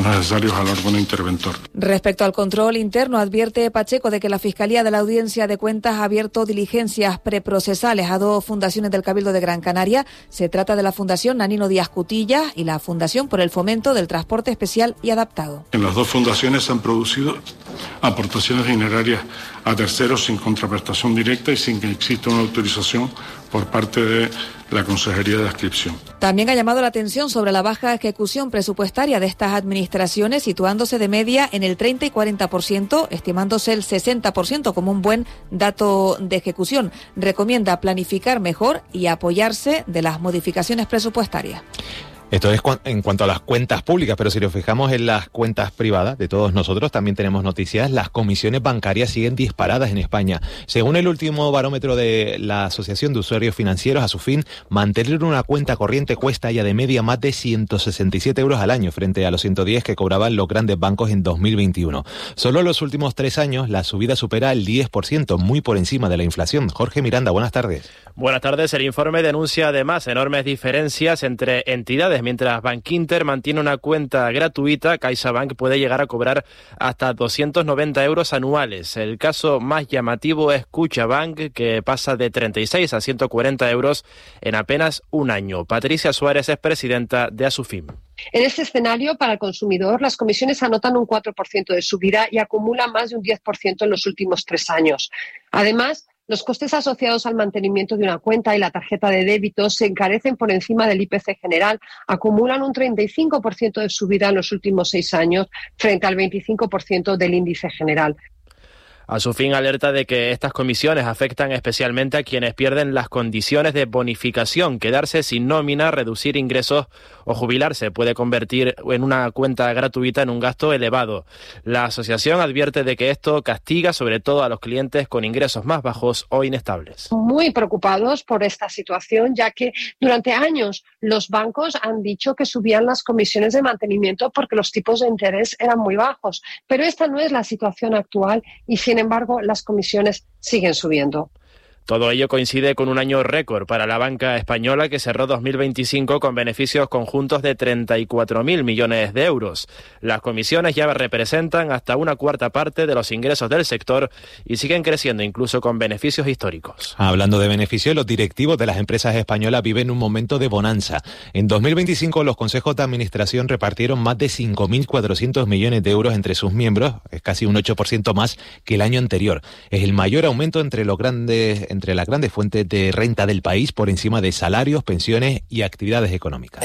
necesarios al órgano interventor. Respecto al control interno, advierte Pacheco de que la Fiscalía de la Audiencia de Cuentas ha abierto diligencias preprocesales a dos fundaciones del Cabildo de Gran Canaria. Se trata de la Fundación Nanino Díaz Cutilla y la Fundación por el Fomento del Transporte Especial y Adaptado. En las dos fundaciones se han producido aportaciones dinerarias a terceros sin contraprestación directa y sin que exista una autorización por parte de la Consejería de Adscripción. También ha llamado la atención sobre la baja ejecución presupuestaria de estas administraciones, situándose de media en el 30 y 40%, estimándose el 60% como un buen dato de ejecución. Recomienda planificar mejor y apoyarse de las modificaciones presupuestarias. Esto es en cuanto a las cuentas públicas, pero si nos fijamos en las cuentas privadas de todos nosotros, también tenemos noticias. Las comisiones bancarias siguen disparadas en España. Según el último barómetro de la Asociación de Usuarios Financieros, Asufin, mantener una cuenta corriente cuesta ya de media más de 167 euros al año, frente a los 110 que cobraban los grandes bancos en 2021. Solo en los últimos 3 años la subida supera el 10%, muy por encima de la inflación. Jorge Miranda, buenas tardes. Buenas tardes. El informe denuncia además enormes diferencias entre entidades. Mientras Bankinter mantiene una cuenta gratuita, CaixaBank puede llegar a cobrar hasta 290 euros anuales. El caso más llamativo es Kutxabank, que pasa de 36 a 140 euros en apenas un año. Patricia Suárez es presidenta de Asufin. En este escenario, para el consumidor, las comisiones anotan un 4% de subida y acumulan más de un 10% en los últimos 3 años. Además, los costes asociados al mantenimiento de una cuenta y la tarjeta de débito se encarecen por encima del IPC general, acumulan un 35% de subida en los últimos 6 años frente al 25% del índice general. Asufin alerta de que estas comisiones afectan especialmente a quienes pierden las condiciones de bonificación. Quedarse sin nómina, reducir ingresos o jubilarse puede convertir en una cuenta gratuita en un gasto elevado. La asociación advierte de que esto castiga sobre todo a los clientes con ingresos más bajos o inestables. Muy preocupados por esta situación, ya que durante años los bancos han dicho que subían las comisiones de mantenimiento porque los tipos de interés eran muy bajos. Pero esta no es la situación actual y sin embargo, las comisiones siguen subiendo. Todo ello coincide con un año récord para la banca española, que cerró 2025 con beneficios conjuntos de 34.000 millones de euros. Las comisiones ya representan hasta una cuarta parte de los ingresos del sector y siguen creciendo incluso con beneficios históricos. Hablando de beneficios, los directivos de las empresas españolas viven un momento de bonanza. En 2025 los consejos de administración repartieron más de 5.400 millones de euros entre sus miembros, es casi un 8% más que el año anterior. Es el mayor aumento entre las grandes fuentes de renta del país, por encima de salarios, pensiones y actividades económicas.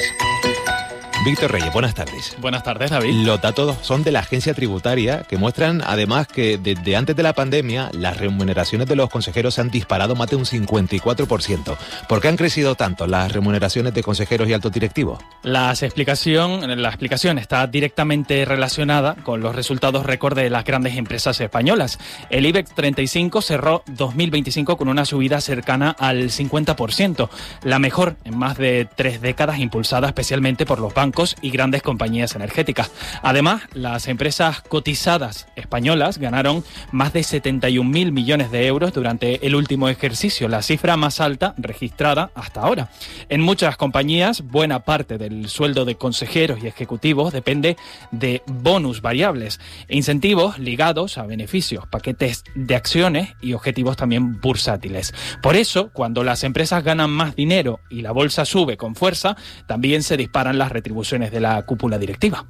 Víctor Reyes, buenas tardes. Buenas tardes, David. Los datos son de la agencia tributaria, que muestran además que desde antes de la pandemia las remuneraciones de los consejeros se han disparado más de un 54%. ¿Por qué han crecido tanto las remuneraciones de consejeros y altos directivos? La explicación está directamente relacionada con los resultados récord de las grandes empresas españolas. El IBEX 35 cerró 2025 con una subida cercana al 50%, la mejor en más de 3 décadas, impulsada especialmente por los bancos y grandes compañías energéticas. Además, las empresas cotizadas españolas ganaron más de 71.000 millones de euros durante el último ejercicio, la cifra más alta registrada hasta ahora. En muchas compañías, buena parte del sueldo de consejeros y ejecutivos depende de bonus variables e incentivos ligados a beneficios, paquetes de acciones y objetivos también bursátiles. Por eso, cuando las empresas ganan más dinero y la bolsa sube con fuerza, también se disparan las retribuciones de la cúpula directiva.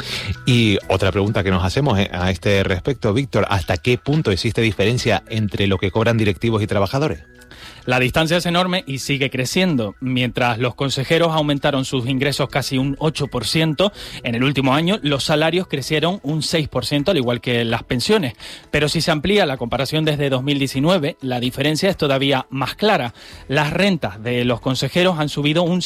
Y otra pregunta que nos hacemos a este respecto, Víctor, ¿hasta qué punto existe diferencia entre lo que cobran directivos y trabajadores? La distancia es enorme y sigue creciendo. Mientras los consejeros aumentaron sus ingresos casi un 8%, en el último año los salarios crecieron un 6%, al igual que las pensiones. Pero si se amplía la comparación desde 2019, la diferencia es todavía más clara. Las rentas de los consejeros han subido un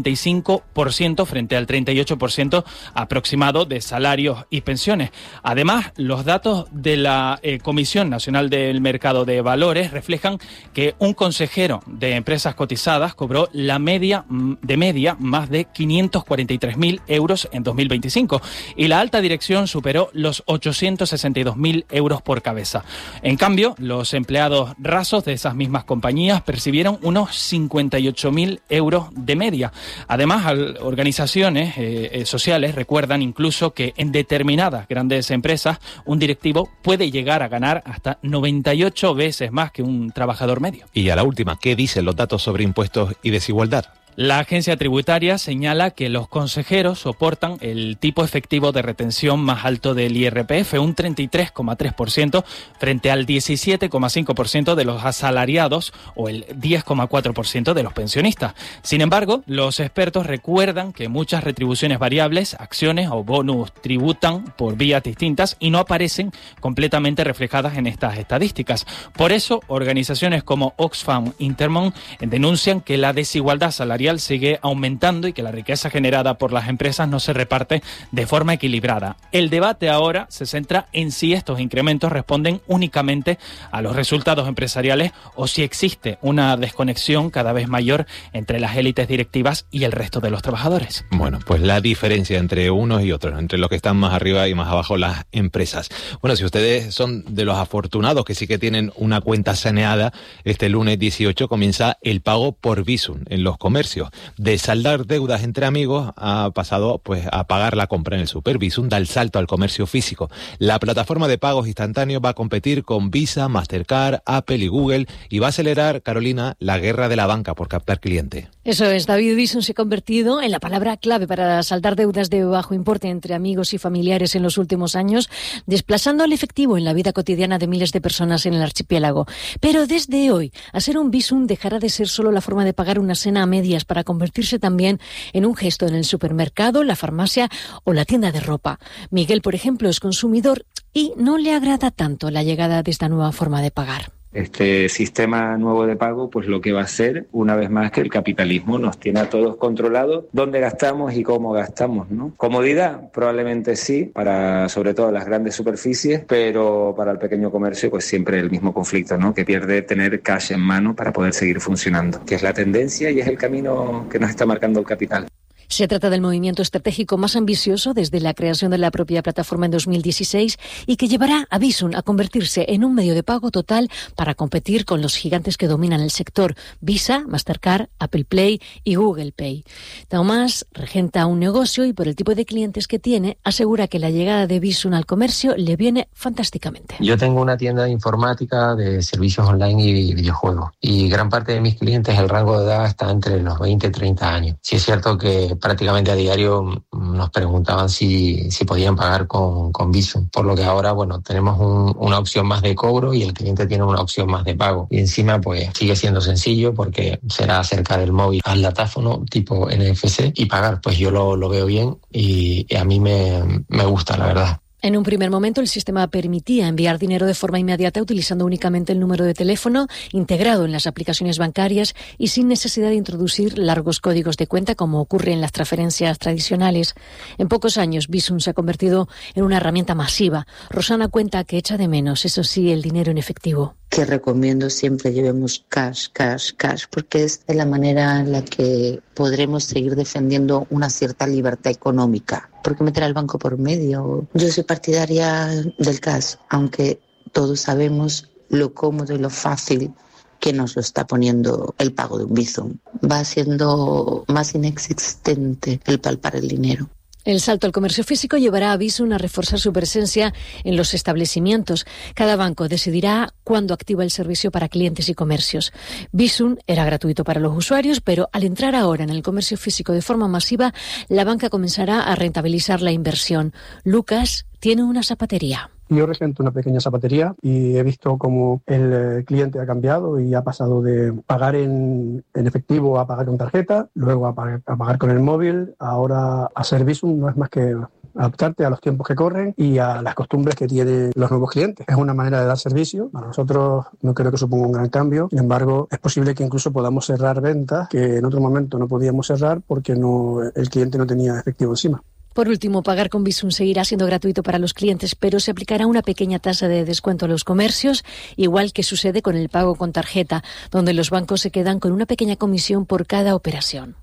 55% frente al 38% aproximado de salarios y pensiones. Además, los datos de la Comisión Nacional del Mercado de Valores reflejan que un consejero consejero de empresas cotizadas cobró de media más de 543.000 euros en 2025 y la alta dirección superó los 862.000 euros por cabeza. En cambio, los empleados rasos de esas mismas compañías percibieron unos 58.000 euros de media. Además, organizaciones sociales recuerdan incluso que en determinadas grandes empresas un directivo puede llegar a ganar hasta 98 veces más que un trabajador medio. Y a la última, ¿qué dicen los datos sobre impuestos y desigualdad? La agencia tributaria señala que los consejeros soportan el tipo efectivo de retención más alto del IRPF, un 33,3% frente al 17,5% de los asalariados o el 10,4% de los pensionistas. Sin embargo, los expertos recuerdan que muchas retribuciones variables, acciones o bonus tributan por vías distintas y no aparecen completamente reflejadas en estas estadísticas. Por eso, organizaciones como Oxfam Intermon denuncian que la desigualdad salarial sigue aumentando y que la riqueza generada por las empresas no se reparte de forma equilibrada. El debate ahora se centra en si estos incrementos responden únicamente a los resultados empresariales o si existe una desconexión cada vez mayor entre las élites directivas y el resto de los trabajadores. Bueno, pues la diferencia entre unos y otros, entre los que están más arriba y más abajo, las empresas. Bueno, si ustedes son de los afortunados que sí que tienen una cuenta saneada, este lunes 18 comienza el pago por Bizum en los comercios. De saldar deudas entre amigos ha pasado pues a pagar la compra en el súper. Bizum da el salto al comercio físico. La plataforma de pagos instantáneos va a competir con Visa, Mastercard, Apple y Google y va a acelerar, Carolina, la guerra de la banca por captar cliente. Eso es, David. Bizum se ha convertido en la palabra clave para saldar deudas de bajo importe entre amigos y familiares en los últimos años, desplazando el efectivo en la vida cotidiana de miles de personas en el archipiélago. Pero desde hoy, hacer un Bizum dejará de ser solo la forma de pagar una cena a medias para convertirse también en un gesto en el supermercado, la farmacia o la tienda de ropa. Miguel, por ejemplo, es consumidor y no le agrada tanto la llegada de esta nueva forma de pagar. Este sistema nuevo de pago, pues lo que va a hacer, una vez más, que el capitalismo nos tiene a todos controlados dónde gastamos y cómo gastamos, ¿no? Comodidad, probablemente sí, para sobre todo las grandes superficies, pero para el pequeño comercio, pues siempre el mismo conflicto, ¿no? Que pierde tener cash en mano para poder seguir funcionando, que es la tendencia y es el camino que nos está marcando el capital. Se trata del movimiento estratégico más ambicioso desde la creación de la propia plataforma en 2016 y que llevará a Bizum a convertirse en un medio de pago total para competir con los gigantes que dominan el sector: Visa, Mastercard, Apple Pay y Google Pay. Tomás regenta un negocio y por el tipo de clientes que tiene asegura que la llegada de Bizum al comercio le viene fantásticamente. Yo tengo una tienda de informática, de servicios online y videojuegos y gran parte de mis clientes, el rango de edad está entre los 20 y 30 años. Sí es cierto que prácticamente a diario nos preguntaban si podían pagar con Bizum, por lo que ahora tenemos una opción más de cobro y el cliente tiene una opción más de pago. Y encima pues sigue siendo sencillo porque será acercar el móvil al datáfono tipo NFC y pagar. Pues yo lo veo bien y a mí me gusta, la verdad. En un primer momento, el sistema permitía enviar dinero de forma inmediata utilizando únicamente el número de teléfono integrado en las aplicaciones bancarias y sin necesidad de introducir largos códigos de cuenta como ocurre en las transferencias tradicionales. En pocos años, Bizum se ha convertido en una herramienta masiva. Rosana cuenta que echa de menos, eso sí, el dinero en efectivo. Que recomiendo siempre llevemos cash, porque es la manera en la que podremos seguir defendiendo una cierta libertad económica. ¿Por qué meter al banco por medio? Yo soy partidaria del cash, aunque todos sabemos lo cómodo y lo fácil que nos lo está poniendo el pago de un Bizum. Va siendo más inexistente el palpar el dinero. El salto al comercio físico llevará a Bizum a reforzar su presencia en los establecimientos. Cada banco decidirá cuándo activa el servicio para clientes y comercios. Bizum era gratuito para los usuarios, pero al entrar ahora en el comercio físico de forma masiva, la banca comenzará a rentabilizar la inversión. Lucas tiene una zapatería. Yo regento una pequeña zapatería y he visto cómo el cliente ha cambiado y ha pasado de pagar en efectivo a pagar con tarjeta, luego a pagar con el móvil. Ahora hacer Bizum no es más que adaptarte a los tiempos que corren y a las costumbres que tienen los nuevos clientes. Es una manera de dar servicio. Para nosotros no creo que suponga un gran cambio. Sin embargo, es posible que incluso podamos cerrar ventas que en otro momento no podíamos cerrar porque el cliente no tenía efectivo encima. Por último, pagar con Bizum seguirá siendo gratuito para los clientes, pero se aplicará una pequeña tasa de descuento a los comercios, igual que sucede con el pago con tarjeta, donde los bancos se quedan con una pequeña comisión por cada operación.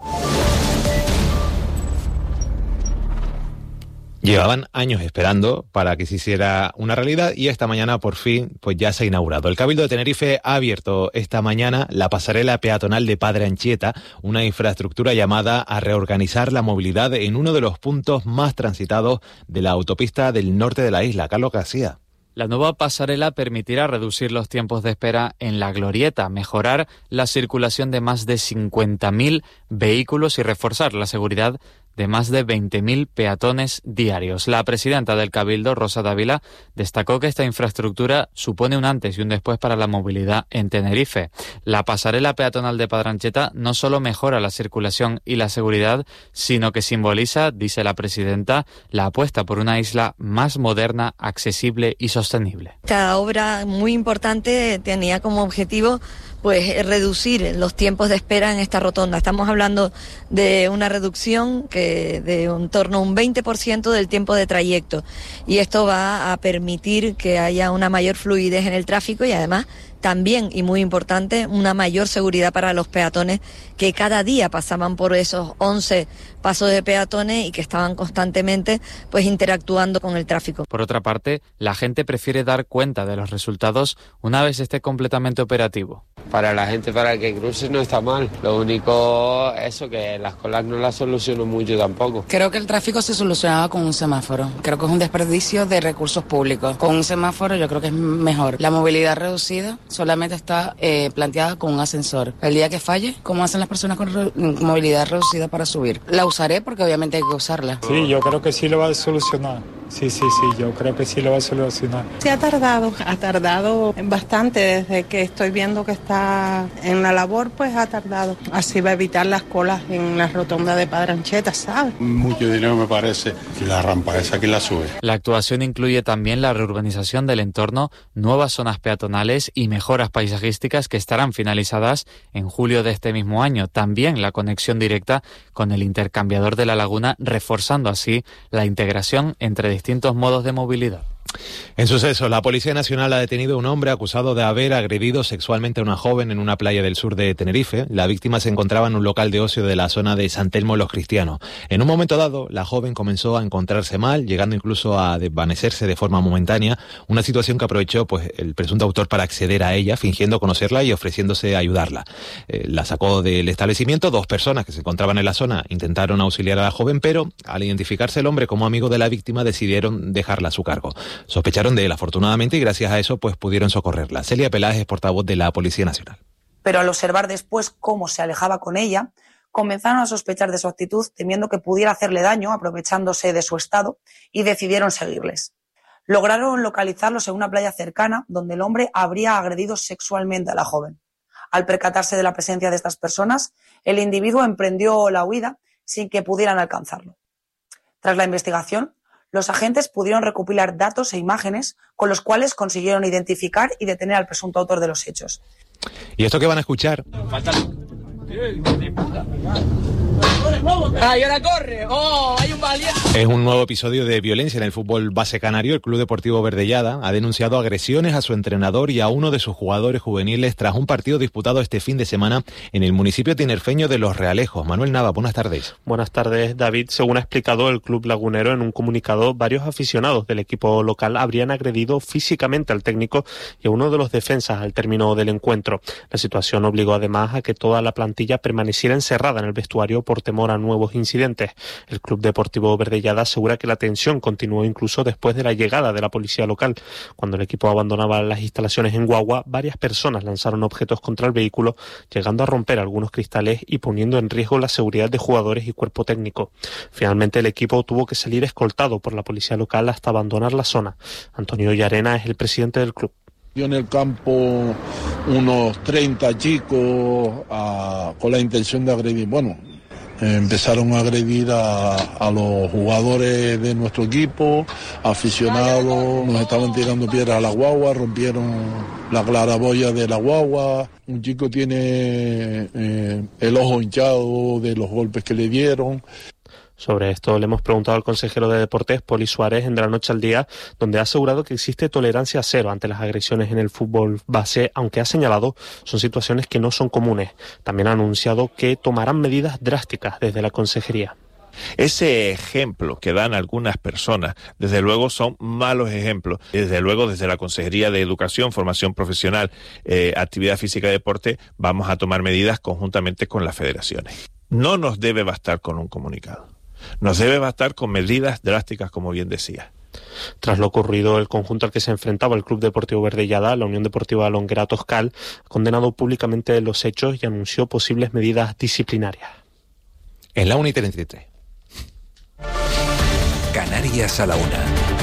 Llevaban años esperando para que se hiciera una realidad y esta mañana por fin pues ya se ha inaugurado. El Cabildo de Tenerife ha abierto esta mañana la pasarela peatonal de Padre Anchieta, una infraestructura llamada a reorganizar la movilidad en uno de los puntos más transitados de la autopista del norte de la isla. Carlos García. La nueva pasarela permitirá reducir los tiempos de espera en la glorieta, mejorar la circulación de más de 50.000 vehículos y reforzar la seguridad de más de 20.000 peatones diarios. La presidenta del Cabildo, Rosa Dávila, destacó que esta infraestructura supone un antes y un después para la movilidad en Tenerife. La pasarela peatonal de Padre Anchieta no solo mejora la circulación y la seguridad, sino que simboliza, dice la presidenta, la apuesta por una isla más moderna, accesible y sostenible. Esta obra muy importante tenía como objetivo pues reducir los tiempos de espera en esta rotonda. Estamos hablando de una reducción que de en torno a un 20% del tiempo de trayecto, y esto va a permitir que haya una mayor fluidez en el tráfico y además también, y muy importante, una mayor seguridad para los peatones que cada día pasaban por esos 11 pasos de peatones y que estaban constantemente pues interactuando con el tráfico. Por otra parte, la gente prefiere dar cuenta de los resultados una vez esté completamente operativo. Para la gente, para que cruce, no está mal. Lo único, eso, que las colas no las soluciono mucho tampoco. Creo que el tráfico se solucionaba con un semáforo. Creo que es un desperdicio de recursos públicos. Con un semáforo yo creo que es mejor. La movilidad reducida solamente está planteada con un ascensor. El día que falle, ¿cómo hacen las personas con movilidad reducida para subir? La usaré porque obviamente hay que usarla. Sí, yo creo que sí lo va a solucionar. Sí, yo creo que sí lo va a solucionar. Sí, ha tardado bastante desde que estoy viendo que está en la labor, pues ha tardado. Así va a evitar las colas en la rotonda de Padre Anchieta, ¿sabes? Mucho dinero me parece, que la rampa esa que la sube. La actuación incluye también la reurbanización del entorno, nuevas zonas peatonales y mejoras paisajísticas que estarán finalizadas en julio de este mismo año. También la conexión directa con el intercambiador de la laguna, reforzando así la integración entre distintos modos de movilidad. En suceso, la Policía Nacional ha detenido a un hombre acusado de haber agredido sexualmente a una joven en una playa del sur de Tenerife. La víctima se encontraba en un local de ocio de la zona de San Telmo los Cristianos. En un momento dado, la joven comenzó a encontrarse mal, llegando incluso a desvanecerse de forma momentánea, una situación que aprovechó pues el presunto autor para acceder a ella, fingiendo conocerla y ofreciéndose a ayudarla. La sacó del establecimiento. 2 personas que se encontraban en la zona intentaron auxiliar a la joven, pero al identificarse el hombre como amigo de la víctima decidieron dejarla a su cargo. Sospecharon de él, afortunadamente, y gracias a eso pues pudieron socorrerla. Celia Peláez es portavoz de la Policía Nacional. Pero al observar después cómo se alejaba con ella, comenzaron a sospechar de su actitud, temiendo que pudiera hacerle daño, aprovechándose de su estado, y decidieron seguirles. Lograron localizarlos en una playa cercana, donde el hombre habría agredido sexualmente a la joven. Al percatarse de la presencia de estas personas, el individuo emprendió la huida sin que pudieran alcanzarlo. Tras la investigación, los agentes pudieron recopilar datos e imágenes con los cuales consiguieron identificar y detener al presunto autor de los hechos. ¿Y esto que van a escuchar? ¡Ay, ahora corre! ¡Oh, hay un valiente! Es un nuevo episodio de violencia en el fútbol base canario. El Club Deportivo Verdellada ha denunciado agresiones a su entrenador y a uno de sus jugadores juveniles tras un partido disputado este fin de semana en el municipio tinerfeño de Los Realejos. Manuel Nava, buenas tardes. Buenas tardes, David. Según ha explicado el Club Lagunero en un comunicado, varios aficionados del equipo local habrían agredido físicamente al técnico y a uno de los defensas al término del encuentro. La situación obligó además a que toda la plantilla permaneciera encerrada en el vestuario por temor a nuevos incidentes. El Club Deportivo Verdellada asegura que la tensión continuó incluso después de la llegada de la policía local. Cuando el equipo abandonaba las instalaciones en Guagua, varias personas lanzaron objetos contra el vehículo, llegando a romper algunos cristales y poniendo en riesgo la seguridad de jugadores y cuerpo técnico. Finalmente el equipo tuvo que salir escoltado por la policía local hasta abandonar la zona. Antonio Llarena es el presidente del club. Yo en el campo unos 30 chicos con la intención de agredir. Bueno, empezaron a agredir a los jugadores de nuestro equipo, aficionados, nos estaban tirando piedras a la guagua, rompieron la claraboya de la guagua. Un chico tiene el ojo hinchado de los golpes que le dieron. Sobre esto le hemos preguntado al consejero de Deportes, Poli Suárez, en De la Noche al Día, donde ha asegurado que existe tolerancia cero ante las agresiones en el fútbol base, aunque ha señalado son situaciones que no son comunes. También ha anunciado que tomarán medidas drásticas desde la consejería. Ese ejemplo que dan algunas personas, desde luego son malos ejemplos. Desde luego, desde la Consejería de Educación, Formación Profesional, Actividad Física y Deporte, vamos a tomar medidas conjuntamente con las federaciones. No nos debe bastar con un comunicado. Nos debe bastar con medidas drásticas, como bien decía. Tras lo ocurrido, el conjunto al que se enfrentaba el Club Deportivo Verdellada, la Unión Deportiva Longuera Toscal, ha condenado públicamente los hechos y anunció posibles medidas disciplinarias. En la 1:33. Canarias a la 1.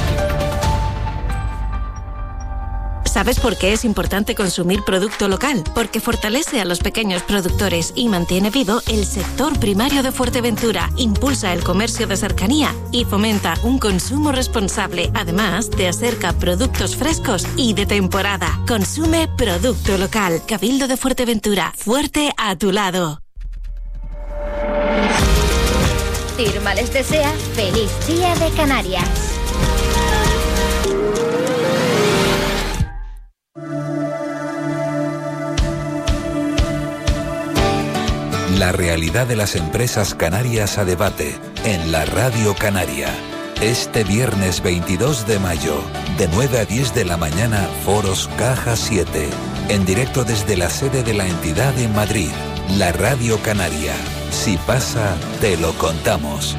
¿Sabes por qué es importante consumir producto local? Porque fortalece a los pequeños productores y mantiene vivo el sector primario de Fuerteventura, impulsa el comercio de cercanía y fomenta un consumo responsable. Además, te acerca productos frescos y de temporada. Consume producto local. Cabildo de Fuerteventura, fuerte a tu lado. Irma les desea feliz Día de Canarias. La realidad de las empresas canarias a debate en la Radio Canaria. Este viernes 22 de mayo, de 9 a 10 de la mañana, Foros Caja 7. En directo desde la sede de la entidad en Madrid. La Radio Canaria. Si pasa, te lo contamos.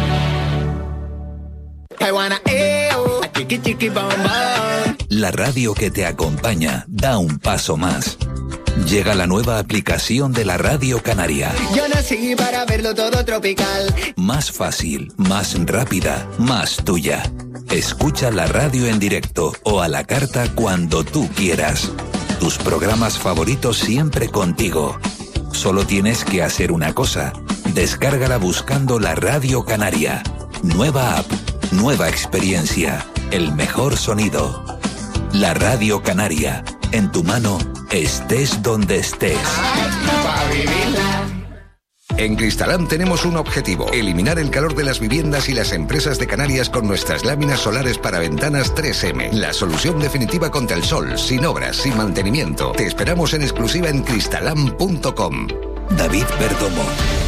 La radio que te acompaña da un paso más. Llega la nueva aplicación de la Radio Canaria. Yo nací para verlo todo tropical. Más fácil, más rápida, más tuya. Escucha la radio en directo o a la carta cuando tú quieras. Tus programas favoritos siempre contigo. Solo tienes que hacer una cosa. Descárgala buscando la Radio Canaria. Nueva app, nueva experiencia, el mejor sonido. La Radio Canaria. En tu mano, estés donde estés. En Cristalam tenemos un objetivo: eliminar el calor de las viviendas y las empresas de Canarias con nuestras láminas solares para ventanas 3M. La solución definitiva contra el sol, sin obras, sin mantenimiento. Te esperamos en exclusiva en cristalam.com. David Perdomo.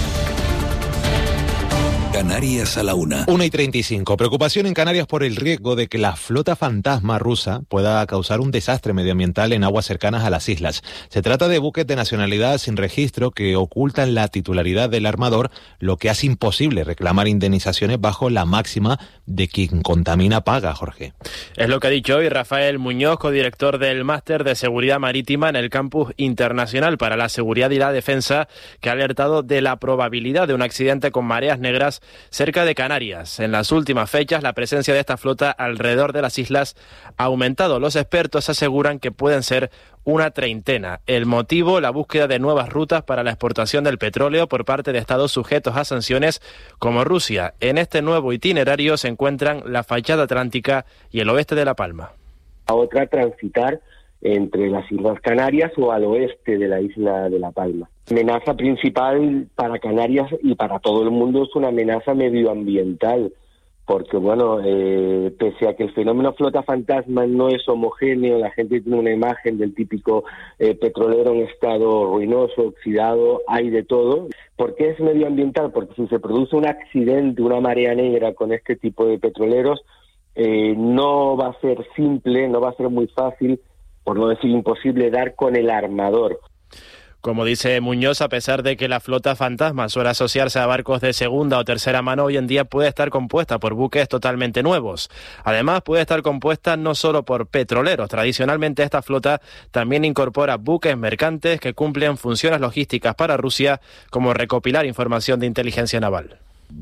Canarias a la 1. 1:35. Preocupación en Canarias por el riesgo de que la flota fantasma rusa pueda causar un desastre medioambiental en aguas cercanas a las islas. Se trata de buques de nacionalidad sin registro que ocultan la titularidad del armador, lo que hace imposible reclamar indemnizaciones bajo la máxima de quien contamina paga, Jorge. Es lo que ha dicho hoy Rafael Muñoz, codirector del Máster de Seguridad Marítima en el Campus Internacional para la Seguridad y la Defensa, que ha alertado de la probabilidad de un accidente con mareas negras cerca de Canarias. En las últimas fechas, la presencia de esta flota alrededor de las islas ha aumentado. Los expertos aseguran que pueden ser una treintena. El motivo, la búsqueda de nuevas rutas para la exportación del petróleo por parte de estados sujetos a sanciones como Rusia. En este nuevo itinerario se encuentran la fachada atlántica y el oeste de La Palma. A otra, transitar entre las Islas Canarias o al oeste de la isla de La Palma. La amenaza principal para Canarias y para todo el mundo es una amenaza medioambiental, porque bueno, pese a que el fenómeno flota fantasma no es homogéneo, la gente tiene una imagen del típico petrolero en estado ruinoso, oxidado, hay de todo. ¿Por qué es medioambiental? Porque si se produce un accidente, una marea negra con este tipo de petroleros, no va a ser simple, no va a ser muy fácil, por no decir imposible, dar con el armador. Como dice Muñoz, a pesar de que la flota fantasma suele asociarse a barcos de segunda o tercera mano, hoy en día puede estar compuesta por buques totalmente nuevos. Además, puede estar compuesta no solo por petroleros. Tradicionalmente, esta flota también incorpora buques mercantes que cumplen funciones logísticas para Rusia, como recopilar información de inteligencia naval.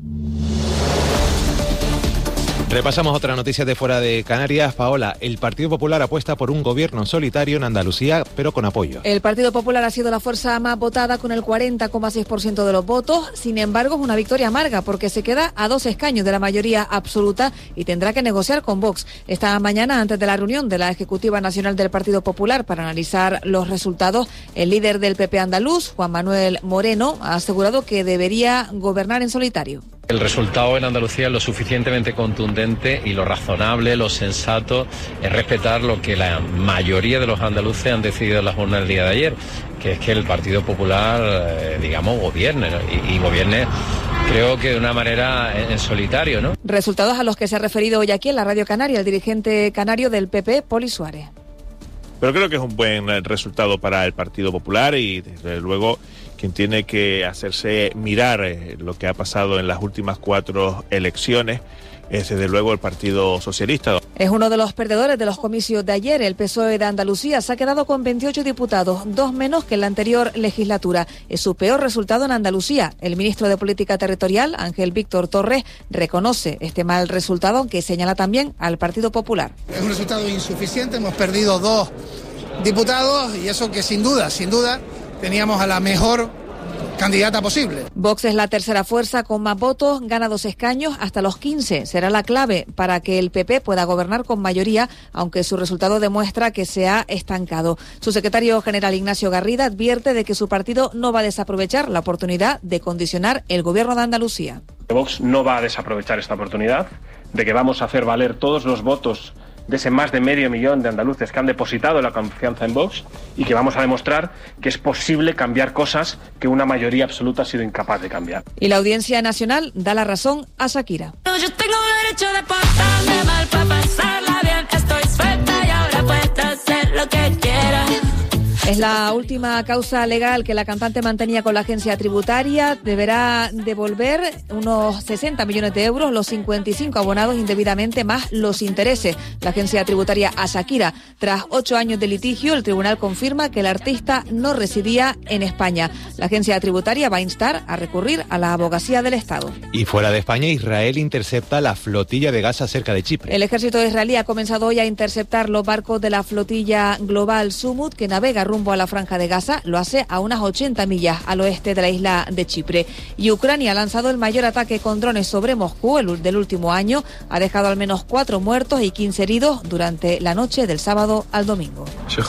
Repasamos otra noticia de fuera de Canarias. Paola, el Partido Popular apuesta por un gobierno solitario en Andalucía, pero con apoyo. El Partido Popular ha sido la fuerza más votada con el 40,6% de los votos. Sin embargo, es una victoria amarga porque se queda a 2 escaños de la mayoría absoluta y tendrá que negociar con Vox. Esta mañana, antes de la reunión de la Ejecutiva Nacional del Partido Popular para analizar los resultados, el líder del PP andaluz, Juan Manuel Moreno, ha asegurado que debería gobernar en solitario. El resultado en Andalucía es lo suficientemente contundente y lo razonable, lo sensato es respetar lo que la mayoría de los andaluces han decidido en la jornada del día de ayer, que es que el Partido Popular, gobierne, ¿no? y gobierne, creo que de una manera en solitario, ¿no? Resultados a los que se ha referido hoy aquí en la Radio Canaria el dirigente canario del PP, Poli Suárez. Pero creo que es un buen resultado para el Partido Popular y desde luego quien tiene que hacerse mirar lo que ha pasado en las últimas 4 elecciones es desde luego el Partido Socialista. Es uno de los perdedores de los comicios de ayer. El PSOE de Andalucía se ha quedado con 28 diputados, 2 menos que en la anterior legislatura. Es su peor resultado en Andalucía. El ministro de Política Territorial, Ángel Víctor Torres, reconoce este mal resultado, aunque señala también al Partido Popular. Es un resultado insuficiente, hemos perdido 2 diputados y eso que sin duda, teníamos a la mejor candidata posible. Vox es la tercera fuerza con más votos, gana 2 escaños hasta los 15. Será la clave para que el PP pueda gobernar con mayoría, aunque su resultado demuestra que se ha estancado. Su secretario general Ignacio Garrida advierte de que su partido no va a desaprovechar la oportunidad de condicionar el gobierno de Andalucía. Vox no va a desaprovechar esta oportunidad, de que vamos a hacer valer todos los votos de ese más de 500.000 de andaluces que han depositado la confianza en Vox y que vamos a demostrar que es posible cambiar cosas que una mayoría absoluta ha sido incapaz de cambiar. Y la Audiencia Nacional da la razón a Shakira. Yo tengo derecho de portarme mal para pasarla bien. Estoy suelta y ahora puedo hacer lo que quiera. Es la última causa legal que la cantante mantenía con la agencia tributaria. Deberá devolver unos 60 millones de euros, los 55 abonados indebidamente más los intereses. La agencia tributaria a Shakira. Tras 8 años de litigio, el tribunal confirma que el artista no residía en España. La agencia tributaria va a instar a recurrir a la abogacía del Estado. Y fuera de España, Israel intercepta la flotilla de Gaza cerca de Chipre. El ejército israelí ha comenzado hoy a interceptar los barcos de la flotilla global Sumut que navega rumbo a la franja de Gaza. Lo hace a unas 80 millas al oeste de la isla de Chipre. Y Ucrania ha lanzado el mayor ataque con drones sobre Moscú del último año. Ha dejado al menos 4 muertos y 15 heridos durante la noche del sábado al domingo.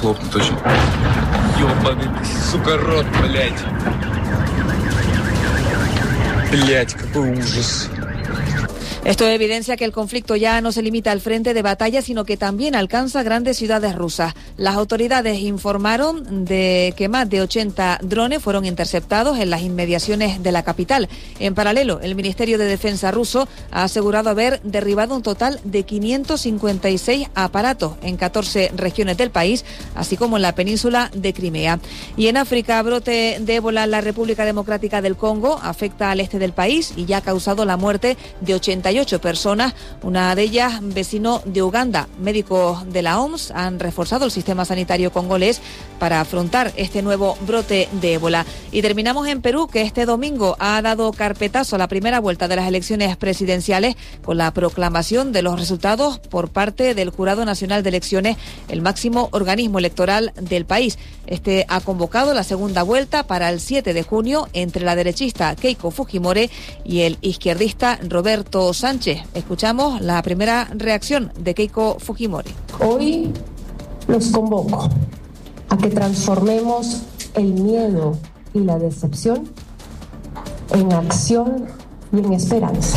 Esto evidencia que el conflicto ya no se limita al frente de batalla, sino que también alcanza grandes ciudades rusas. Las autoridades informaron de que más de 80 drones fueron interceptados en las inmediaciones de la capital. En paralelo, el Ministerio de Defensa ruso ha asegurado haber derribado un total de 556 aparatos en 14 regiones del país, así como en la península de Crimea. Y en África, brote de ébola en la República Democrática del Congo afecta al este del país y ya ha causado la muerte de 88 personas, una de ellas vecino de Uganda. Médicos de la OMS han reforzado el sistema sanitario congolés para afrontar este nuevo brote de ébola. Y terminamos en Perú, que este domingo ha dado carpetazo a la primera vuelta de las elecciones presidenciales con la proclamación de los resultados por parte del Jurado Nacional de Elecciones, el máximo organismo electoral del país. Este ha convocado la segunda vuelta para el 7 de junio entre la derechista Keiko Fujimori y el izquierdista Roberto Sánchez. Escuchamos la primera reacción de Keiko Fujimori. Hoy los convoco a que transformemos el miedo y la decepción en acción y en esperanza.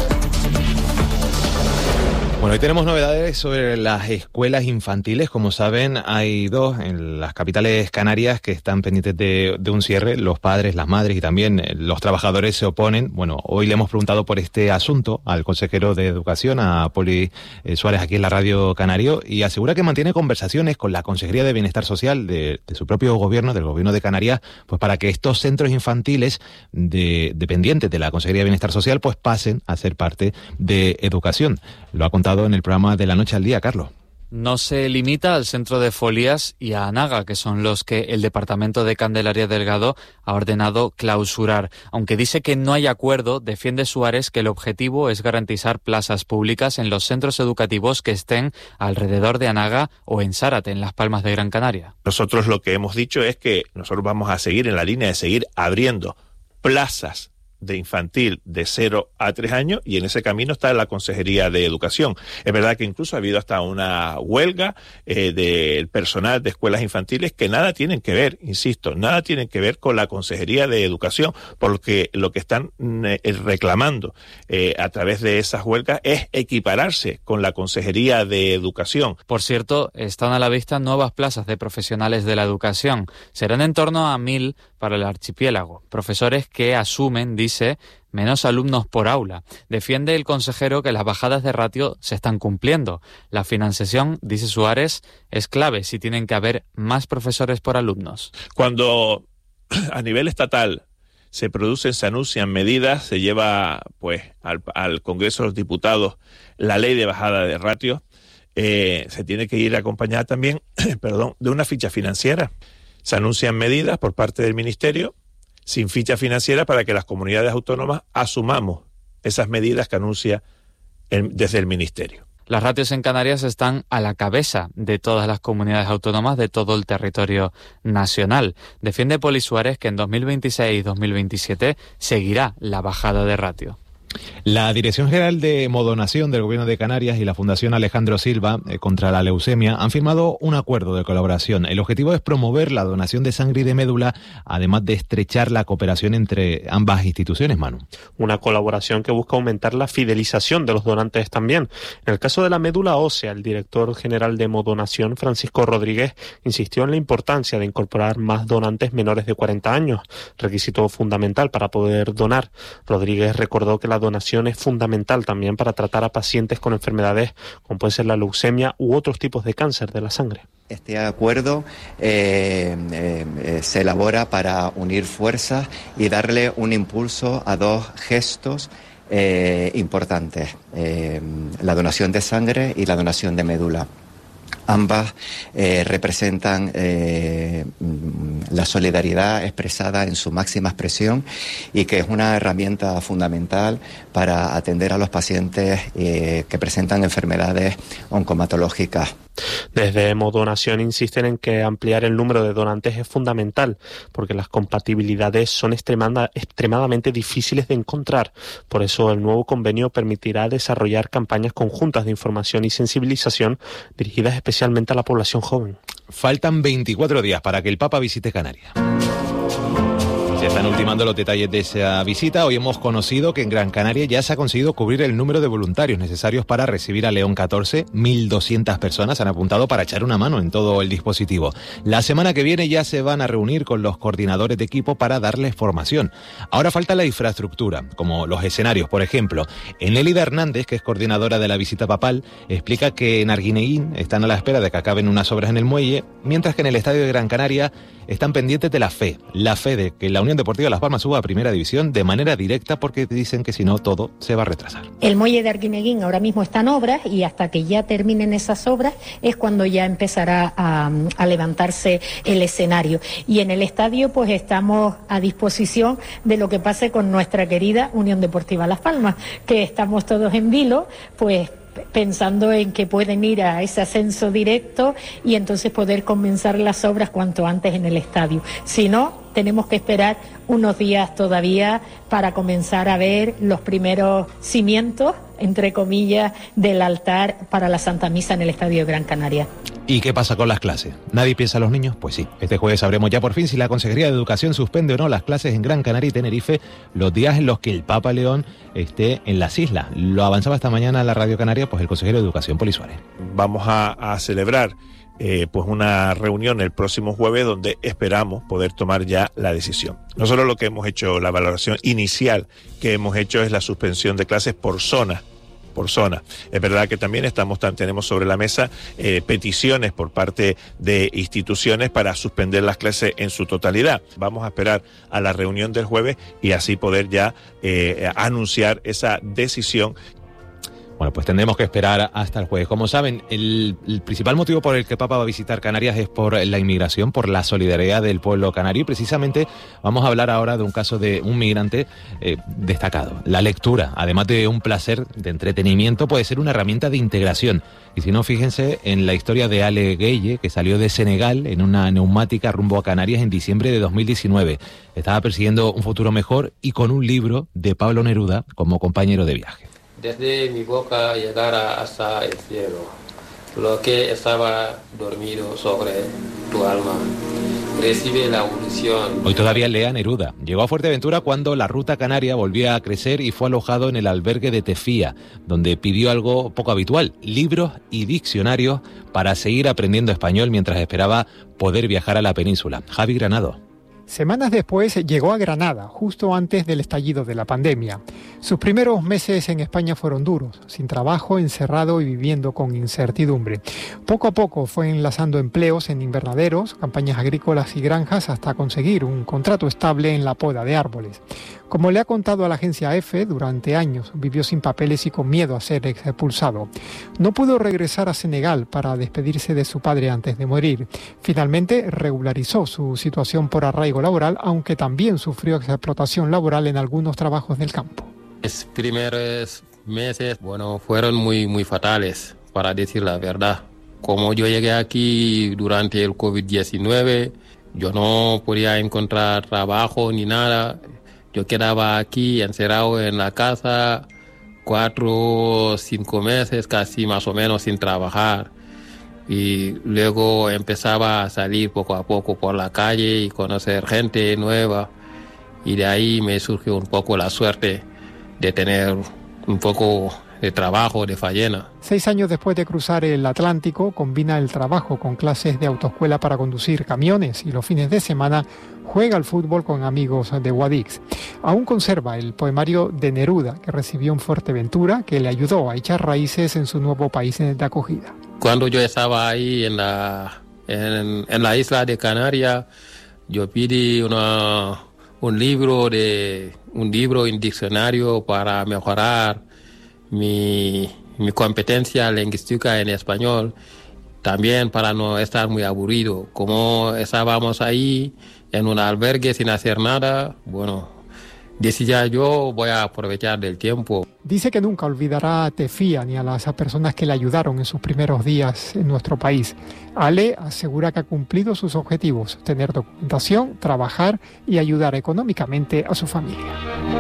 Bueno, hoy tenemos novedades sobre las escuelas infantiles. Como saben, hay 2 en las capitales canarias que están pendientes de un cierre. Los padres, las madres y también los trabajadores se oponen. Bueno, hoy le hemos preguntado por este asunto al consejero de Educación, a Poli Suárez, aquí en la Radio Canario, y asegura que mantiene conversaciones con la Consejería de Bienestar Social de su propio gobierno, del gobierno de Canarias, pues para que estos centros infantiles dependientes de la Consejería de Bienestar Social pues pasen a ser parte de educación. Lo ha contado en el programa de La Noche al Día, Carlos. No se limita al centro de Folías y a Anaga, que son los que el Departamento de Candelaria Delgado ha ordenado clausurar. Aunque dice que no hay acuerdo, defiende Suárez que el objetivo es garantizar plazas públicas en los centros educativos que estén alrededor de Anaga o en Zárate, en Las Palmas de Gran Canaria. Nosotros lo que hemos dicho es que nosotros vamos a seguir en la línea de seguir abriendo plazas de infantil de 0 a 3 años, y en ese camino está la Consejería de Educación. Es verdad que incluso ha habido hasta una huelga del personal de escuelas infantiles que nada tienen que ver, insisto, nada tienen que ver con la Consejería de Educación, porque lo que están reclamando a través de esas huelgas es equipararse con la Consejería de Educación. Por cierto, están a la vista nuevas plazas de profesionales de la educación. Serán en torno a 1.000 para el archipiélago. Profesores que asumen, dice, menos alumnos por aula. Defiende el consejero que las bajadas de ratio se están cumpliendo. La financiación, dice Suárez, es clave si tienen que haber más profesores por alumnos. Cuando a nivel estatal se anuncian medidas, se lleva pues al Congreso de los Diputados la ley de bajada de ratios, se tiene que ir acompañada también de una ficha financiera. Se anuncian medidas por parte del Ministerio sin ficha financiera para que las comunidades autónomas asumamos esas medidas que anuncia desde el Ministerio. Las ratios en Canarias están a la cabeza de todas las comunidades autónomas de todo el territorio nacional. Defiende Poli Suárez que en 2026 y 2027 seguirá la bajada de ratio. La Dirección General de Modonación del Gobierno de Canarias y la Fundación Alejandro Silva contra la leucemia han firmado un acuerdo de colaboración. El objetivo es promover la donación de sangre y de médula, además de estrechar la cooperación entre ambas instituciones, Manu. Una colaboración que busca aumentar la fidelización de los donantes también. En el caso de la médula ósea, el director general de Modonación, Francisco Rodríguez, insistió en la importancia de incorporar más donantes menores de 40 años, requisito fundamental para poder donar. Rodríguez recordó que la donación es fundamental también para tratar a pacientes con enfermedades como puede ser la leucemia u otros tipos de cáncer de la sangre. Este acuerdo se elabora para unir fuerzas y darle un impulso a dos gestos importantes, la donación de sangre y la donación de médula. Ambas representan la solidaridad expresada en su máxima expresión y que es una herramienta fundamental para atender a los pacientes que presentan enfermedades oncomatológicas. Desde Modonación insisten en que ampliar el número de donantes es fundamental porque las compatibilidades son extremadamente difíciles de encontrar. Por eso el nuevo convenio permitirá desarrollar campañas conjuntas de información y sensibilización dirigidas especialmente a la población joven. Faltan 24 días para que el Papa visite Canarias. Se están ultimando los detalles de esa visita. Hoy hemos conocido que en Gran Canaria ya se ha conseguido cubrir el número de voluntarios necesarios para recibir a León XIV. 1.200 personas han apuntado para echar una mano en todo el dispositivo. La semana que viene ya se van a reunir con los coordinadores de equipo para darles formación. Ahora falta la infraestructura, como los escenarios, por ejemplo. Enélida Hernández, que es coordinadora de la visita papal, explica que en Arguineguín están a la espera de que acaben unas obras en el muelle, mientras que en el estadio de Gran Canaria están pendientes de la fe de que la Unión Deportiva Las Palmas suba a Primera División de manera directa, porque dicen que si no todo se va a retrasar. El muelle de Arguineguín ahora mismo está en obras y hasta que ya terminen esas obras es cuando ya empezará a levantarse el escenario. Y en el estadio pues estamos a disposición de lo que pase con nuestra querida Unión Deportiva Las Palmas, que estamos todos en vilo, pues pensando en que pueden ir a ese ascenso directo y entonces poder comenzar las obras cuanto antes en el estadio. Si no, tenemos que esperar unos días todavía para comenzar a ver los primeros cimientos, entre comillas, del altar para la Santa Misa en el Estadio de Gran Canaria. ¿Y qué pasa con las clases? ¿Nadie piensa en los niños? Pues sí. Este jueves sabremos ya por fin si la Consejería de Educación suspende o no las clases en Gran Canaria y Tenerife los días en los que el Papa León esté en las islas. Lo avanzaba esta mañana en la Radio Canaria, pues el consejero de Educación, Poli Suárez. Vamos a celebrar pues una reunión el próximo jueves donde esperamos poder tomar ya la decisión. Nosotros lo que hemos hecho, la valoración inicial que hemos hecho es la suspensión de clases por zona. Es verdad que también tenemos sobre la mesa peticiones por parte de instituciones para suspender las clases en su totalidad. Vamos a esperar a la reunión del jueves y así poder ya anunciar esa decisión. Bueno, pues tendremos que esperar hasta el jueves. Como saben, el principal motivo por el que el Papa va a visitar Canarias es por la inmigración, por la solidaridad del pueblo canario. Y precisamente vamos a hablar ahora de un caso de un migrante destacado. La lectura, además de un placer de entretenimiento, puede ser una herramienta de integración. Y si no, fíjense en la historia de Ale Gueye, que salió de Senegal en una neumática rumbo a Canarias en diciembre de 2019. Estaba persiguiendo un futuro mejor y con un libro de Pablo Neruda como compañero de viaje. Desde mi boca llegara hasta el cielo, lo que estaba dormido sobre tu alma, recibe la unción. Hoy todavía lee a Neruda. Llegó a Fuerteventura cuando la ruta canaria volvía a crecer y fue alojado en el albergue de Tefía, donde pidió algo poco habitual, libros y diccionarios para seguir aprendiendo español mientras esperaba poder viajar a la península. Javi Granado. Semanas después llegó a Granada, justo antes del estallido de la pandemia. Sus primeros meses en España fueron duros, sin trabajo, encerrado y viviendo con incertidumbre. Poco a poco fue enlazando empleos en invernaderos, campañas agrícolas y granjas hasta conseguir un contrato estable en la poda de árboles. Como le ha contado a la agencia EFE, durante años vivió sin papeles y con miedo a ser expulsado. No pudo regresar a Senegal para despedirse de su padre antes de morir. Finalmente regularizó su situación por arraigo laboral, aunque también sufrió explotación laboral en algunos trabajos del campo. Los primeros meses, fueron muy fatales, para decir la verdad. Como yo llegué aquí durante el COVID-19, yo no podía encontrar trabajo ni nada. Yo quedaba aquí encerrado en la casa 4 o 5 meses, casi más o menos sin trabajar. Y luego empezaba a salir poco a poco por la calle y conocer gente nueva. Y de ahí me surgió un poco la suerte de tener un poco de trabajo, de faena. 6 años después de cruzar el Atlántico, combina el trabajo con clases de autoescuela para conducir camiones y los fines de semana juega al fútbol con amigos de Guadix. Aún conserva el poemario de Neruda que recibió en Fuerteventura, que le ayudó a echar raíces en su nuevo país de acogida. Cuando yo estaba ahí en la isla de Canarias, yo pedí un libro, un diccionario para mejorar mi competencia lingüística en español, también para no estar muy aburrido. Como estábamos ahí en un albergue sin hacer nada, decía yo voy a aprovechar del tiempo. Dice que nunca olvidará a Tefía ni a las personas que le ayudaron en sus primeros días en nuestro país. Ale asegura que ha cumplido sus objetivos: tener documentación, trabajar y ayudar económicamente a su familia.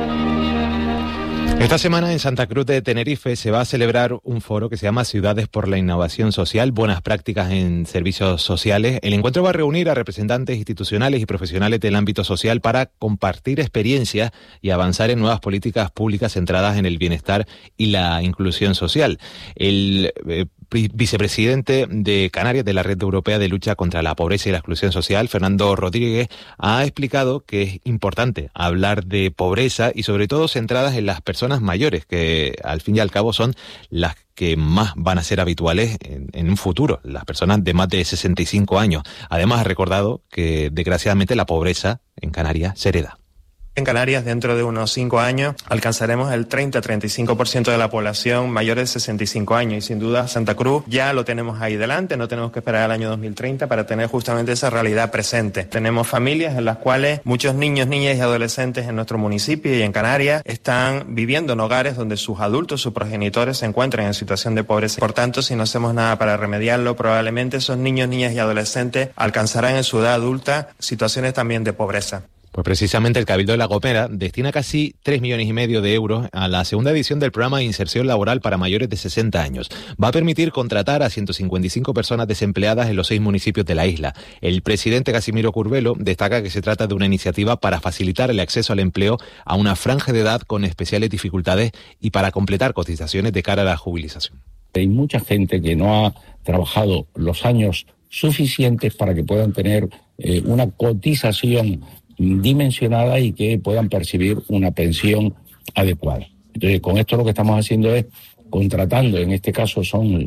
Esta semana en Santa Cruz de Tenerife se va a celebrar un foro que se llama Ciudades por la Innovación Social, buenas prácticas en servicios sociales. El encuentro va a reunir a representantes institucionales y profesionales del ámbito social para compartir experiencias y avanzar en nuevas políticas públicas centradas en el bienestar y la inclusión social. El vicepresidente de Canarias de la Red Europea de Lucha contra la Pobreza y la Exclusión Social, Fernando Rodríguez, ha explicado que es importante hablar de pobreza y sobre todo centradas en las personas mayores, que al fin y al cabo son las que más van a ser habituales en un futuro, las personas de más de 65 años. Además, ha recordado que desgraciadamente la pobreza en Canarias se hereda. En Canarias, dentro de unos 5 años, alcanzaremos el 30-35% de la población mayor de 65 años y sin duda Santa Cruz ya lo tenemos ahí delante, no tenemos que esperar al año 2030 para tener justamente esa realidad presente. Tenemos familias en las cuales muchos niños, niñas y adolescentes en nuestro municipio y en Canarias están viviendo en hogares donde sus adultos, sus progenitores se encuentran en situación de pobreza. Por tanto, si no hacemos nada para remediarlo, probablemente esos niños, niñas y adolescentes alcanzarán en su edad adulta situaciones también de pobreza. Pues precisamente el Cabildo de La Gomera destina casi 3,5 millones de euros a la segunda edición del programa de inserción laboral para mayores de 60 años. Va a permitir contratar a 155 personas desempleadas en los 6 municipios de la isla. El presidente Casimiro Curbelo destaca que se trata de una iniciativa para facilitar el acceso al empleo a una franja de edad con especiales dificultades y para completar cotizaciones de cara a la jubilación. Hay mucha gente que no ha trabajado los años suficientes para que puedan tener una cotización dimensionada y que puedan percibir una pensión adecuada. Entonces, con esto lo que estamos haciendo es contratando, en este caso son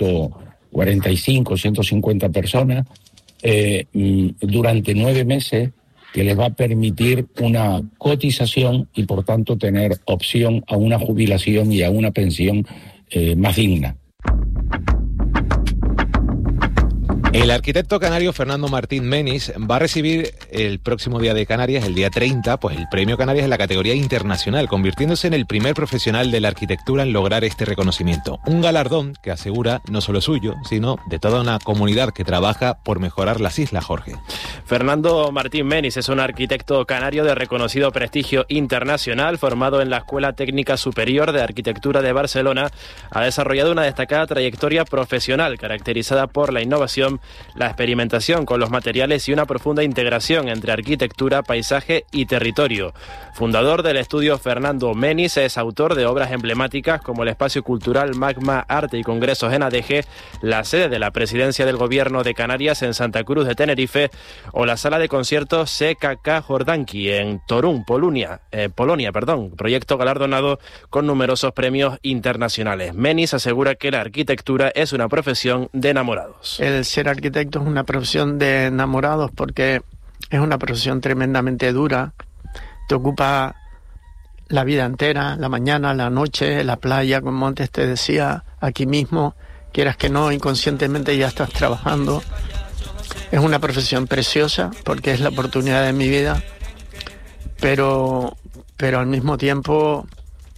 145, 150 personas, durante 9 meses, que les va a permitir una cotización y, por tanto, tener opción a una jubilación y a una pensión más digna. El arquitecto canario Fernando Martín Menis va a recibir el próximo Día de Canarias, el día 30, pues el Premio Canarias en la categoría internacional, convirtiéndose en el primer profesional de la arquitectura en lograr este reconocimiento. Un galardón que asegura no solo suyo, sino de toda una comunidad que trabaja por mejorar las islas, Jorge. Fernando Martín Menis es un arquitecto canario de reconocido prestigio internacional, formado en la Escuela Técnica Superior de Arquitectura de Barcelona. Ha desarrollado una destacada trayectoria profesional caracterizada por la innovación, la experimentación con los materiales y una profunda integración entre arquitectura, paisaje y territorio. Fundador del estudio Fernando Menis, es autor de obras emblemáticas como el espacio cultural Magma Arte y Congresos en Adeje, la sede de la Presidencia del Gobierno de Canarias en Santa Cruz de Tenerife o la sala de conciertos CKK Jordanki en Torun, Polonia, proyecto galardonado con numerosos premios internacionales. Menis asegura que la arquitectura es una profesión de enamorados. El ser arquitecto es una profesión de enamorados porque es una profesión tremendamente dura. Te ocupa la vida entera, la mañana, la noche, la playa, como antes te decía, aquí mismo, quieras que no, inconscientemente ya estás trabajando. Es una profesión preciosa porque es la oportunidad de mi vida, pero al mismo tiempo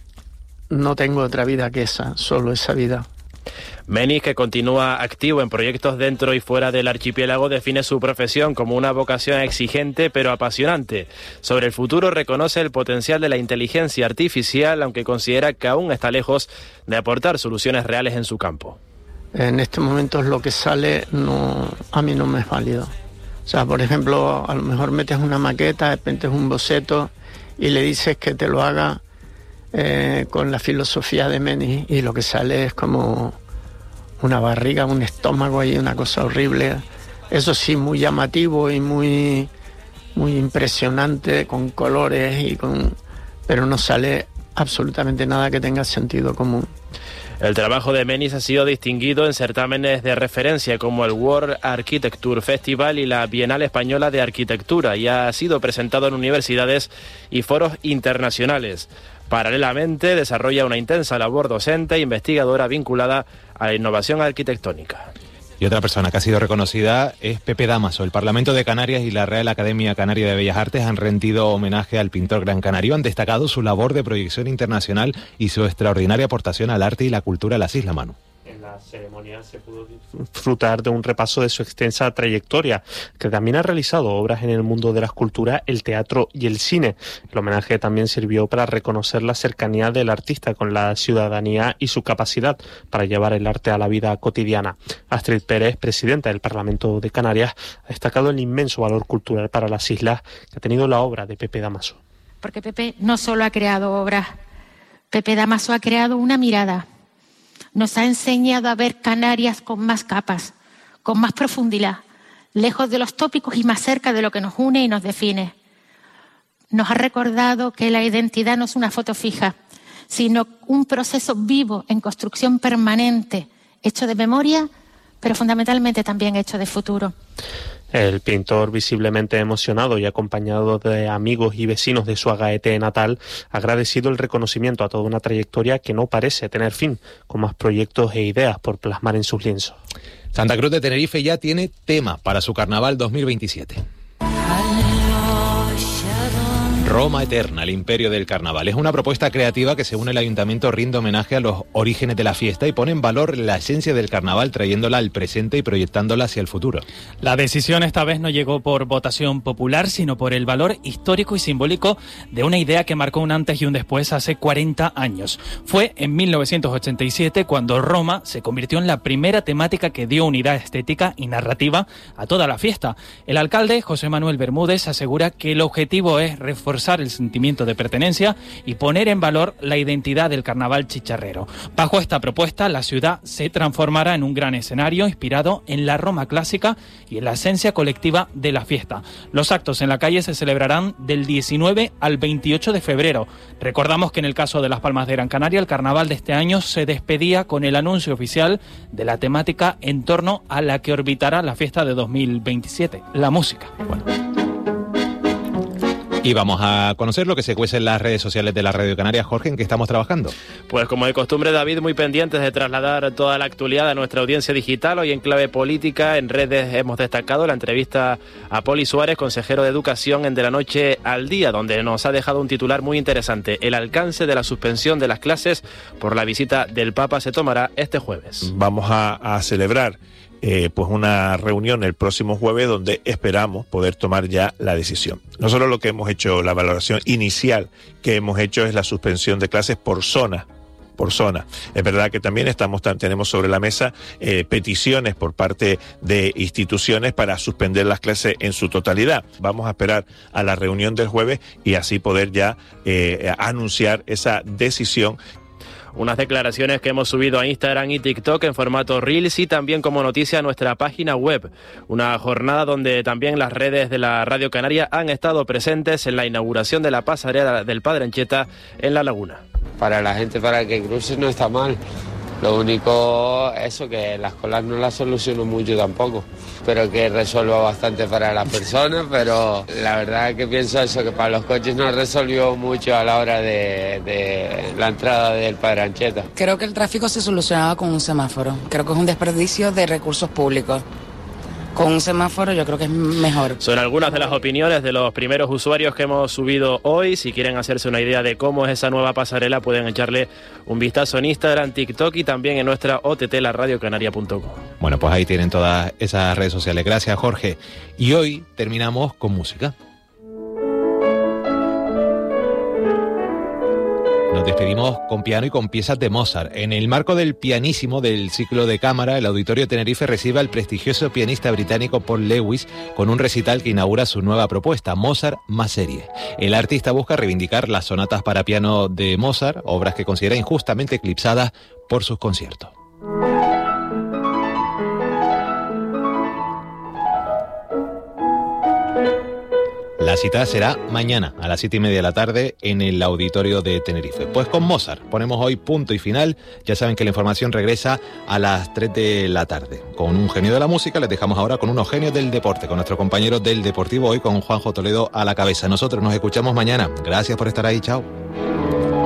no tengo otra vida que esa, solo esa vida. Menis, que continúa activo en proyectos dentro y fuera del archipiélago, define su profesión como una vocación exigente pero apasionante. Sobre el futuro reconoce el potencial de la inteligencia artificial, aunque considera que aún está lejos de aportar soluciones reales en su campo. En este momento lo que sale a mí no me es válido. O sea, por ejemplo, a lo mejor metes una maqueta, metes un boceto y le dices que te lo haga con la filosofía de Menis y lo que sale es como una barriga, un estómago ahí, una cosa horrible. Eso sí, muy llamativo y muy impresionante, con colores pero no sale absolutamente nada que tenga sentido común. El trabajo de Menis ha sido distinguido en certámenes de referencia como el World Architecture Festival y la Bienal Española de Arquitectura y ha sido presentado en universidades y foros internacionales. Paralelamente, desarrolla una intensa labor docente e investigadora vinculada a la innovación arquitectónica. Y otra persona que ha sido reconocida es Pepe Damaso. El Parlamento de Canarias y la Real Academia Canaria de Bellas Artes han rendido homenaje al pintor gran canario, han destacado su labor de proyección internacional y su extraordinaria aportación al arte y la cultura de las islas, Manu. En la ceremonia se pudo disfrutar de un repaso de su extensa trayectoria, que también ha realizado obras en el mundo de la escultura, el teatro y el cine. El homenaje también sirvió para reconocer la cercanía del artista con la ciudadanía y su capacidad para llevar el arte a la vida cotidiana. Astrid Pérez, presidenta del Parlamento de Canarias, ha destacado el inmenso valor cultural para las islas que ha tenido la obra de Pepe Damaso. Porque Pepe no solo ha creado obras, Pepe Damaso ha creado una mirada. Nos ha enseñado a ver Canarias con más capas, con más profundidad, lejos de los tópicos y más cerca de lo que nos une y nos define. Nos ha recordado que la identidad no es una foto fija, sino un proceso vivo en construcción permanente, hecho de memoria, pero fundamentalmente también hecho de futuro. El pintor, visiblemente emocionado y acompañado de amigos y vecinos de su Agaete natal, ha agradecido el reconocimiento a toda una trayectoria que no parece tener fin, con más proyectos e ideas por plasmar en sus lienzos. Santa Cruz de Tenerife ya tiene tema para su Carnaval 2027. Roma Eterna, el imperio del carnaval. Es una propuesta creativa que, según el ayuntamiento, rinde homenaje a los orígenes de la fiesta y pone en valor la esencia del carnaval, trayéndola al presente y proyectándola hacia el futuro. La decisión esta vez no llegó por votación popular, sino por el valor histórico y simbólico de una idea que marcó un antes y un después hace 40 años. Fue en 1987 cuando Roma se convirtió en la primera temática que dio unidad estética y narrativa a toda la fiesta. El alcalde, José Manuel Bermúdez, asegura que el objetivo es reforzar el sentimiento de pertenencia y poner en valor la identidad del carnaval chicharrero. Bajo esta propuesta, la ciudad se transformará en un gran escenario inspirado en la Roma clásica y en la esencia colectiva de la fiesta. Los actos en la calle se celebrarán del 19 al 28 de febrero. Recordamos que en el caso de Las Palmas de Gran Canaria, el carnaval de este año se despedía con el anuncio oficial de la temática en torno a la que orbitará la fiesta de 2027, la música. Y vamos a conocer lo que se cuece en las redes sociales de la Radio Canaria. Jorge, ¿en qué estamos trabajando? Pues como de costumbre, David, muy pendientes de trasladar toda la actualidad a nuestra audiencia digital. Hoy en clave política, en redes hemos destacado la entrevista a Poli Suárez, consejero de Educación, en De la Noche al Día, donde nos ha dejado un titular muy interesante. El alcance de la suspensión de las clases por la visita del Papa se tomará este jueves. Vamos a celebrar pues una reunión el próximo jueves donde esperamos poder tomar ya la decisión. Nosotros lo que hemos hecho, la valoración inicial que hemos hecho es la suspensión de clases por zona. Es verdad que también tenemos sobre la mesa peticiones por parte de instituciones para suspender las clases en su totalidad. Vamos a esperar a la reunión del jueves y así poder ya anunciar esa decisión. Unas declaraciones que hemos subido a Instagram y TikTok en formato Reels y también como noticia a nuestra página web. Una jornada donde también las redes de la Radio Canaria han estado presentes en la inauguración de la pasarela del Padre Ancheta en La Laguna. Para la gente, para que cruce, no está mal. Lo único, eso, que las colas no las soluciono mucho tampoco, pero que resuelva bastante para las personas, pero la verdad que pienso eso, que para los coches no resolvió mucho a la hora de la entrada del Padre Ancheta. Creo que el tráfico se solucionaba con un semáforo, creo que es un desperdicio de recursos públicos. Con un semáforo yo creo que es mejor. Son algunas de las opiniones de los primeros usuarios que hemos subido hoy. Si quieren hacerse una idea de cómo es esa nueva pasarela, pueden echarle un vistazo en Instagram, TikTok y también en nuestra OTT, laradiocanaria.com. Bueno, pues ahí tienen todas esas redes sociales. Gracias, Jorge. Y hoy terminamos con música. Nos despedimos con piano y con piezas de Mozart. En el marco del pianísimo del ciclo de cámara, el Auditorio Tenerife recibe al prestigioso pianista británico Paul Lewis con un recital que inaugura su nueva propuesta, Mozart más serie. El artista busca reivindicar las sonatas para piano de Mozart, obras que considera injustamente eclipsadas por sus conciertos. La cita será mañana a las 7:30 de la tarde en el Auditorio de Tenerife. Pues con Mozart ponemos hoy punto y final. Ya saben que la información regresa a las 3 de la tarde. Con un genio de la música les dejamos ahora con unos genios del deporte, con nuestro compañero del Deportivo hoy, con Juanjo Toledo a la cabeza. Nosotros nos escuchamos mañana. Gracias por estar ahí. Chao.